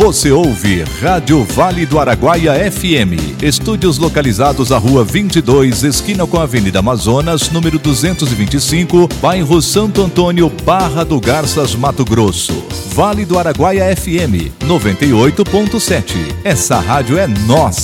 Você ouve Rádio Vale do Araguaia FM. Estúdios localizados à Rua 22, esquina com a Avenida Amazonas, número 225, bairro Santo Antônio, Barra do Garças, Mato Grosso. Vale do Araguaia FM 98.7. Essa rádio é nossa.